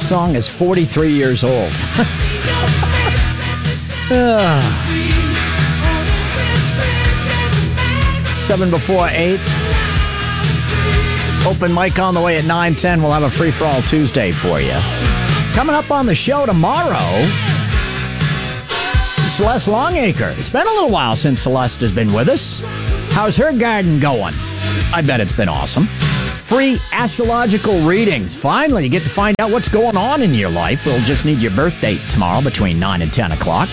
song is 43 years old. 7 before 8. Open mic on the way at 9:10. We'll have a free-for-all Tuesday for you. Coming up on the show tomorrow, Celeste Longacre. It's been a little while since Celeste has been with us. How's her garden going? I bet it's been awesome. Free astrological readings. Finally, you get to find out what's going on in your life. We'll just need your birth date tomorrow between 9 and 10 o'clock.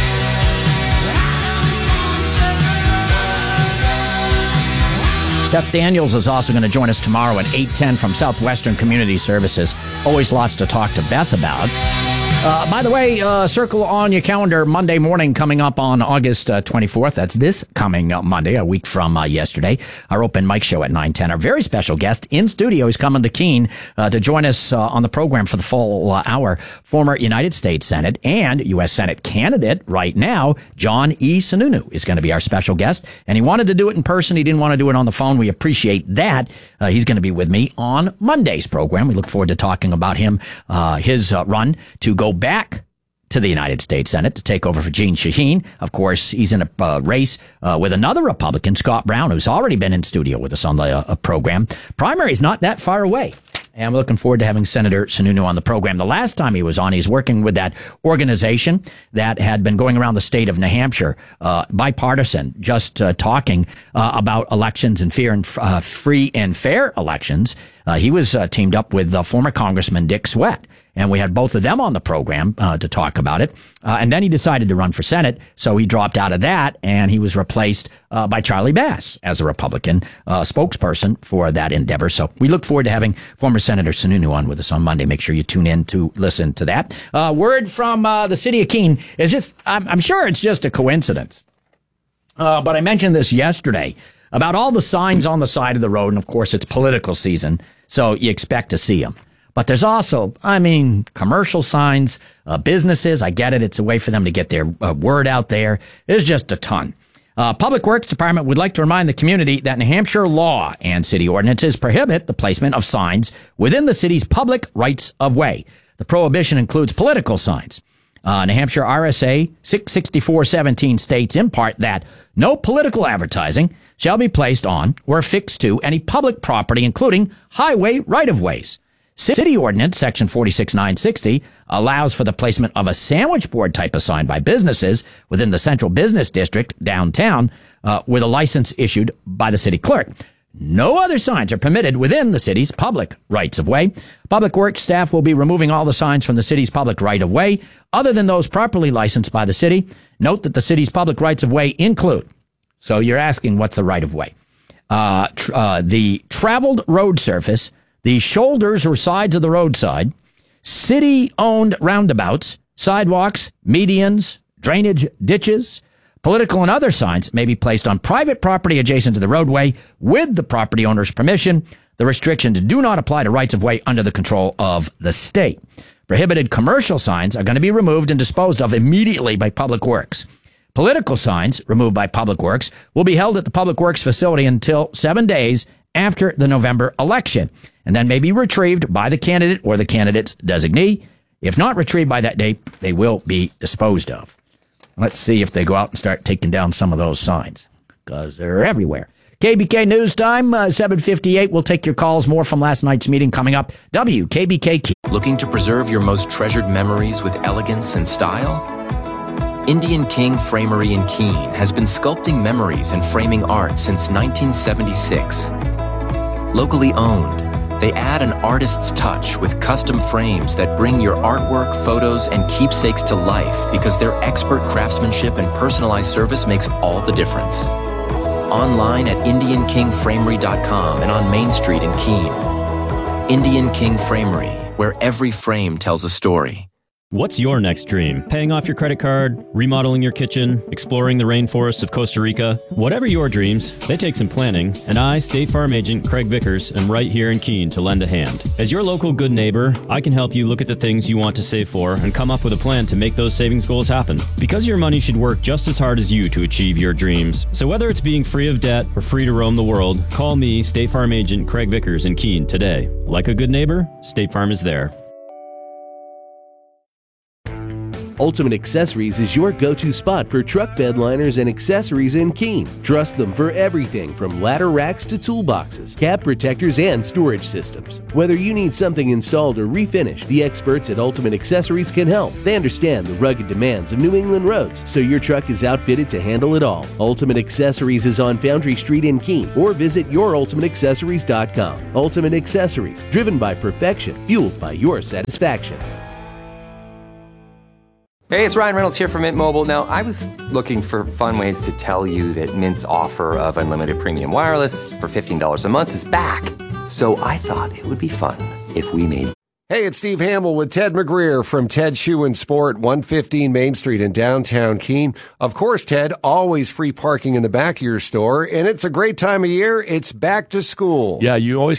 Beth Daniels is also going to join us tomorrow at 8:10 from Southwestern Community Services. Always lots to talk to Beth about. By the way, circle on your calendar Monday morning coming up on August 24th. That's this coming Monday, a week from yesterday. Our open mic show at 9:10. Our very special guest in studio is coming to Keene to join us on the program for the full hour. Former United States Senate and U.S. Senate candidate right now, John E. Sununu, is going to be our special guest. And he wanted to do it in person. He didn't want to do it on the phone. We appreciate that. He's going to be with me on Monday's program. We look forward to talking about him, his run to go back to the United States Senate to take over for Jeanne Shaheen. Of course, he's in a race with another Republican, Scott Brown, who's already been in studio with us on the program. Primary's not that far away. And I'm looking forward to having Senator Sununu on the program. The last time he was on, he's working with that organization that had been going around the state of New Hampshire, bipartisan, just talking about elections and free and fair elections. He was teamed up with former Congressman Dick Sweat. And we had both of them on the program to talk about it. And then he decided to run for Senate, so he dropped out of that, and he was replaced by Charlie Bass as a Republican spokesperson for that endeavor. So we look forward to having former Senator Sununu on with us on Monday. Make sure you tune in to listen to that. Word from the city of Keene is just, I'm sure it's just a coincidence. But I mentioned this yesterday about all the signs on the side of the road. And, of course, it's political season, so you expect to see them. But there's also, commercial signs, businesses. I get it. It's a way for them to get their word out there. There's just a ton. Public Works Department would like to remind the community that New Hampshire law and city ordinances prohibit the placement of signs within the city's public rights of way. The prohibition includes political signs. New Hampshire RSA 664-17 states in part that no political advertising shall be placed on or affixed to any public property, including highway right-of-ways. City Ordinance Section 46960 allows for the placement of a sandwich board type of sign by businesses within the central business district downtown with a license issued by the city clerk. No other signs are permitted within the city's public rights of way. Public Works staff will be removing all the signs from the city's public right of way other than those properly licensed by the city. Note that the city's public rights of way include, so you're asking what's the right of way, the traveled road surface, the shoulders or sides of the roadside, city-owned roundabouts, sidewalks, medians, drainage ditches. Political and other signs may be placed on private property adjacent to the roadway with the property owner's permission. The restrictions do not apply to rights of way under the control of the state. Prohibited commercial signs are going to be removed and disposed of immediately by Public Works. Political signs removed by Public Works will be held at the Public Works facility until 7 days after the November election, and then may be retrieved by the candidate or the candidate's designee. If not retrieved by that date, they will be disposed of. Let's see if they go out and start taking down some of those signs, because they're everywhere. KBK News Time, 7:58. We'll take your calls. More from last night's meeting coming up. WKBK Keene. Looking to preserve your most treasured memories with elegance and style? Indian King Framery in Keene has been sculpting memories and framing art since 1976. Locally owned, they add an artist's touch with custom frames that bring your artwork, photos, and keepsakes to life because their expert craftsmanship and personalized service makes all the difference. Online at IndianKingFramery.com and on Main Street in Keene. Indian King Framery, where every frame tells a story. What's your next dream? Paying off your credit card, remodeling your kitchen, exploring the rainforests of Costa Rica? Whatever your dreams, they take some planning, and I, State Farm Agent Craig Vickers, am right here in Keene to lend a hand. As your local good neighbor, I can help you look at the things you want to save for and come up with a plan to make those savings goals happen. Because your money should work just as hard as you to achieve your dreams. So whether it's being free of debt or free to roam the world, call me, State Farm Agent Craig Vickers in Keene today. Like a good neighbor, State Farm is there. Ultimate Accessories is your go-to spot for truck bed liners and accessories in Keene. Trust them for everything from ladder racks to toolboxes, cab protectors, and storage systems. Whether you need something installed or refinished, the experts at Ultimate Accessories can help. They understand the rugged demands of New England roads, so your truck is outfitted to handle it all. Ultimate Accessories is on Foundry Street in Keene, or visit yourultimateaccessories.com. Ultimate Accessories, driven by perfection, fueled by your satisfaction. Hey, it's Ryan Reynolds here from Mint Mobile. Now, I was looking for fun ways to tell you that Mint's offer of unlimited premium wireless for $15 a month is back. So I thought it would be fun if we made... Hey, it's Steve Hamill with Ted McGreer from Ted Shoe and Sport, 115 Main Street in downtown Keene. Of course, Ted, always free parking in the back of your store, and it's a great time of year. It's back to school. Yeah, you always